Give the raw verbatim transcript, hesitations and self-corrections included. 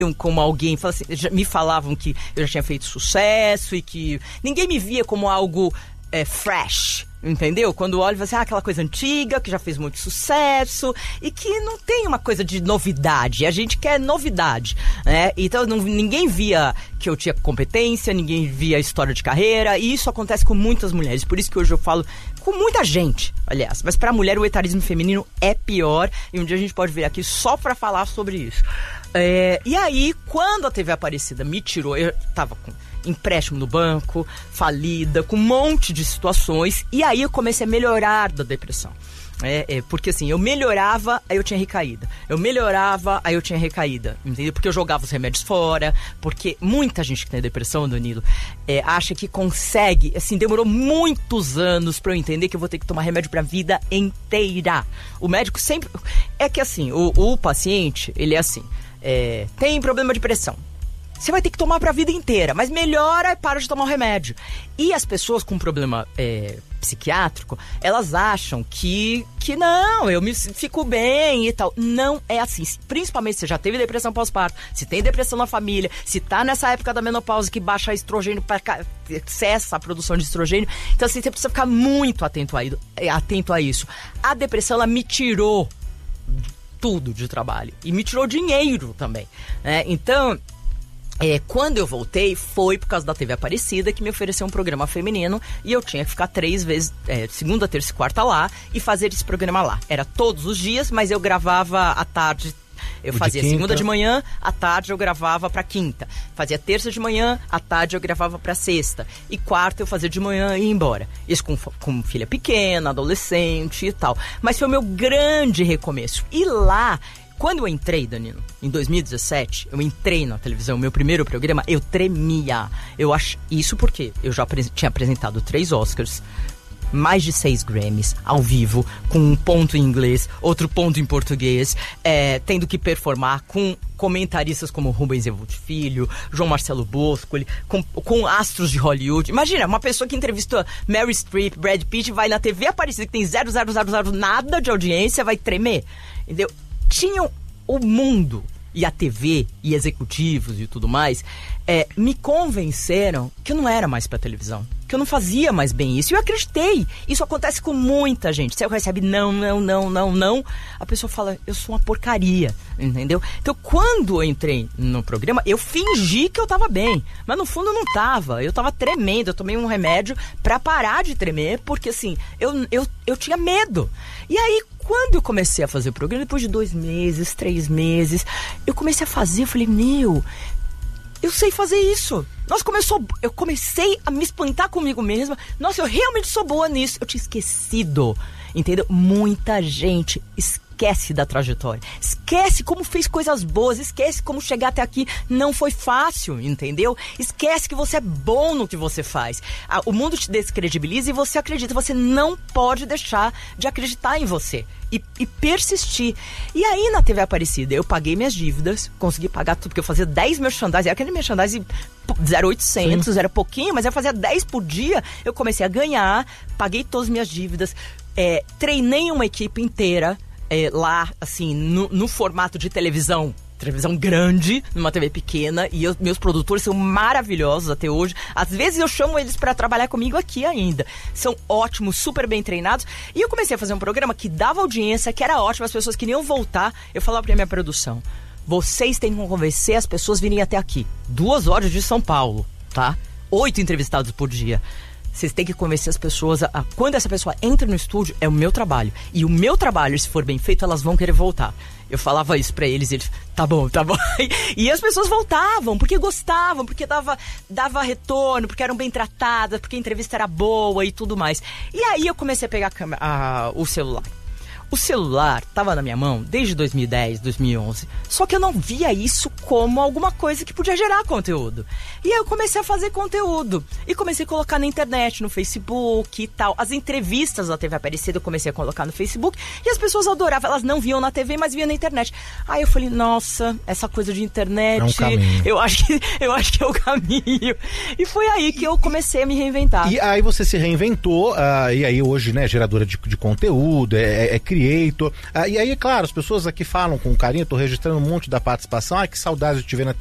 como alguém, assim, me falavam que eu já tinha feito sucesso e que ninguém me via como algo é, fresh, entendeu? Quando olha, você, ah, aquela coisa antiga, que já fez muito sucesso e que não tem uma coisa de novidade. A gente quer novidade, né? Então não, ninguém via que eu tinha competência, ninguém via história de carreira, e isso acontece com muitas mulheres. Por isso que hoje eu falo com muita gente, aliás. Mas pra mulher o etarismo feminino é pior, e um dia a gente pode vir aqui só pra falar sobre isso. É, e aí, quando a T V Aparecida me tirou, eu tava com empréstimo no banco, falida, com um monte de situações, e aí eu comecei a melhorar da depressão. É, é, porque assim, eu melhorava, aí eu tinha recaída. Eu melhorava, aí eu tinha recaída, entendeu? Porque eu jogava os remédios fora, porque muita gente que tem depressão, Danilo, é, acha que consegue, assim, demorou muitos anos pra eu entender que eu vou ter que tomar remédio pra vida inteira. O médico sempre... É que assim, o, o paciente, ele é assim, é, tem problema de pressão. Você vai ter que tomar pra vida inteira, mas melhora e para de tomar o remédio. E as pessoas com problema é, psiquiátrico, elas acham que, que não, eu me fico bem e tal. Não é assim. Principalmente se você já teve depressão pós-parto, se tem depressão na família, se tá nessa época da menopausa que baixa estrogênio, pra, cessa a produção de estrogênio. Então assim, você precisa ficar muito atento a, atento a isso. A depressão, ela me tirou tudo de trabalho. E me tirou dinheiro também, né? Então... É, quando eu voltei, foi por causa da T V Aparecida que me ofereceu um programa feminino e eu tinha que ficar três vezes, é, segunda, terça e quarta lá e fazer esse programa lá. Era todos os dias, mas eu gravava à tarde. Eu o fazia de segunda de manhã, à tarde eu gravava pra quinta. Fazia terça de manhã, à tarde eu gravava pra sexta. E quarta eu fazia de manhã e ia embora. Isso com, com filha pequena, adolescente e tal. Mas foi o meu grande recomeço. E lá... Quando eu entrei, Danilo, em dois mil e dezessete, eu entrei na televisão, meu primeiro programa, eu tremia. Eu ach... Isso porque eu já apres... tinha apresentado três Oscars, mais de seis Grammys, ao vivo, com um ponto em inglês, outro ponto em português, é, tendo que performar com comentaristas como Rubens Evolte Filho, João Marcelo Boscoli, com, com astros de Hollywood. Imagina, uma pessoa que entrevistou Meryl Streep, Brad Pitt, vai na T V Aparecida, que tem zero, zero, zero, zero, nada de audiência, vai tremer, entendeu? Tinham o mundo e a T V e executivos e tudo mais é, me convenceram que eu não era mais pra televisão, que eu não fazia mais bem isso. E eu acreditei. Isso acontece com muita gente. Você recebe não, não, não, não, não. A pessoa fala, eu sou uma porcaria, entendeu? Então, quando eu entrei no programa, eu fingi que eu tava bem. Mas no fundo eu não tava. Eu tava tremendo. Eu tomei um remédio pra parar de tremer, porque assim, eu, eu, eu tinha medo. E aí, quando eu comecei a fazer o programa, depois de dois meses, três meses, eu comecei a fazer, eu falei, meu, eu sei fazer isso. Nossa, como eu, sou, eu comecei a me espantar comigo mesma. Nossa, eu realmente sou boa nisso. Eu tinha esquecido, entendeu? Muita gente esquece da trajetória. Esquece como fez coisas boas. Esquece como chegar até aqui não foi fácil, entendeu? Esquece que você é bom no que você faz. O mundo te descredibiliza e você acredita. Você não pode deixar de acreditar em você. E, e persistir. E aí na T V Aparecida eu paguei minhas dívidas, consegui pagar tudo, porque eu fazia dez merchandising, era aquele merchandising zero oitocentos, era pouquinho, mas eu fazia dez por dia, eu comecei a ganhar, paguei todas as minhas dívidas, é, treinei uma equipe inteira é, lá, assim, no, no formato de televisão, televisão grande, numa T V pequena, e eu, meus produtores são maravilhosos até hoje. Às vezes eu chamo eles pra trabalhar comigo aqui ainda. São ótimos, super bem treinados. E eu comecei a fazer um programa que dava audiência, que era ótimo, as pessoas queriam voltar. Eu falava pra minha produção, vocês têm que convencer as pessoas a virem até aqui. Duas horas de São Paulo, tá? Oito entrevistados por dia. Vocês têm que convencer as pessoas a, a... Quando essa pessoa entra no estúdio, é o meu trabalho. E o meu trabalho, se for bem feito, elas vão querer voltar. Eu falava isso pra eles e eles, tá bom, tá bom. E as pessoas voltavam, porque gostavam, porque dava, dava retorno, porque eram bem tratadas, porque a entrevista era boa e tudo mais. E aí eu comecei a pegar a câmera, a, o celular. O celular estava na minha mão desde dois mil e dez, dois mil e onze. Só que eu não via isso como alguma coisa que podia gerar conteúdo. E aí eu comecei a fazer conteúdo. E comecei a colocar na internet, no Facebook e tal. As entrevistas da T V Aparecida eu comecei a colocar no Facebook. E as pessoas adoravam. Elas não viam na T V, mas viam na internet. Aí eu falei, nossa, essa coisa de internet... É um caminho. Eu acho que, eu acho que é o caminho. E foi aí que eu comecei a me reinventar. E aí você se reinventou. Uh, e aí hoje, né, geradora de, de conteúdo, é, é criança. Creator. Ah, e aí, é claro, as pessoas aqui falam com carinho, tô registrando um monte da participação. Ai, que saudade de te ver na